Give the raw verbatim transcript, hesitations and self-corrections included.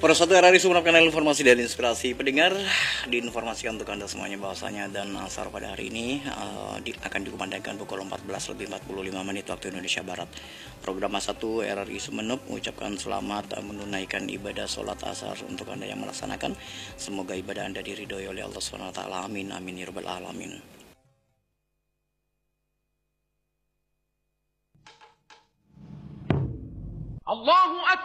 Pada suatu R R I Sumeneb, kanal informasi dan inspirasi pendengar, diinformasikan untuk Anda semuanya bahwasanya dan asar pada hari ini uh, di, akan dikumandangkan pukul empat belas lebih empat puluh lima menit waktu Indonesia Barat. Program satu R R I Sumeneb mengucapkan selamat uh, menunaikan ibadah sholat asar untuk Anda yang melaksanakan. Semoga ibadah Anda diridhoi oleh Allah subhanahu wa taala. Amin amin ya rabbal alamin. Allahu Akbar.